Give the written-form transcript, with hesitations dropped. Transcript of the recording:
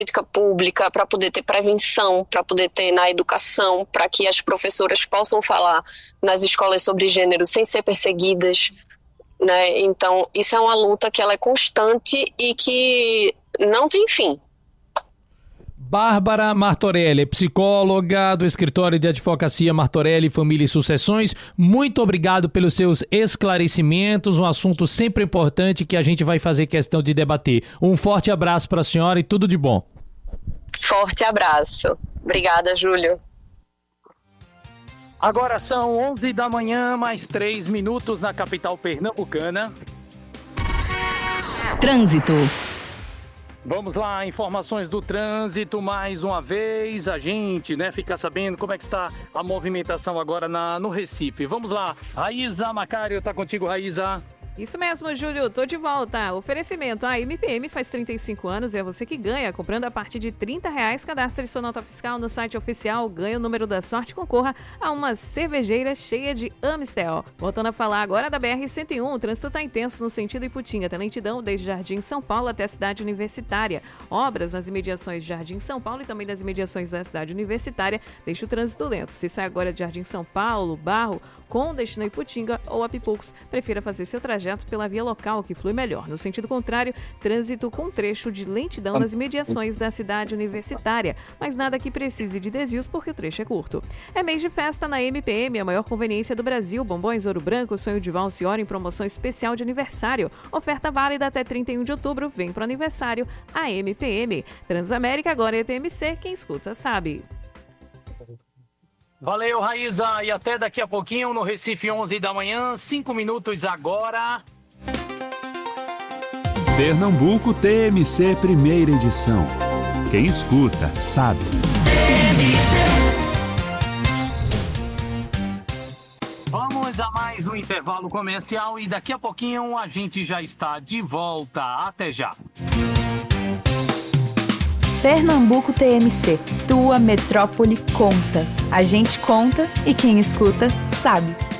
política pública, para poder ter prevenção, para poder ter na educação, para que as professoras possam falar nas escolas sobre gênero sem ser perseguidas, né? Então, isso é uma luta que ela é constante e que não tem fim. Bárbara Martorelli, psicóloga do Escritório de Advocacia Martorelli Família e Sucessões, muito obrigado pelos seus esclarecimentos, um assunto sempre importante que a gente vai fazer questão de debater. Um forte abraço para a senhora e tudo de bom. Forte abraço. Obrigada, Júlio. Agora são 11 da manhã, mais 3 minutos na capital pernambucana. Trânsito. Vamos lá, informações do trânsito mais uma vez, a gente, fica sabendo como é que está a movimentação agora no Recife. Vamos lá, Raíza Macário, tá contigo, Raíza. Isso mesmo, Júlio, tô de volta. Oferecimento, a MPM faz 35 anos e é você que ganha. Comprando a partir de R$30, cadastre sua nota fiscal no site oficial, ganhe o número da sorte e concorra a uma cervejeira cheia de Amistel. Voltando a falar agora da BR-101, o trânsito tá intenso no sentido Iputinga, tem lentidão desde Jardim São Paulo até a cidade universitária. Obras nas imediações de Jardim São Paulo e também nas imediações da cidade universitária deixa o trânsito lento. Se sai agora de Jardim São Paulo, Barro, com destino a Iputinga ou a Pipucos, prefira fazer seu trajeto pela via local, que flui melhor. No sentido contrário, trânsito com trecho de lentidão nas imediações da cidade universitária, mas nada que precise de desvios porque o trecho é curto. É mês de festa na MPM, a maior conveniência do Brasil. Bombons Ouro Branco, Sonho de Valsa e Hora em promoção especial de aniversário. Oferta válida até 31 de outubro. Vem pro aniversário a MPM. Transamérica agora é TMC, quem escuta sabe. Valeu, Raíza, e até daqui a pouquinho no Recife, 11 da manhã, 5 minutos agora. Pernambuco TMC, primeira edição. Quem escuta, sabe. Vamos a mais um intervalo comercial e daqui a pouquinho a gente já está de volta. Até já. Pernambuco TMC, tua metrópole conta. A gente conta e quem escuta sabe.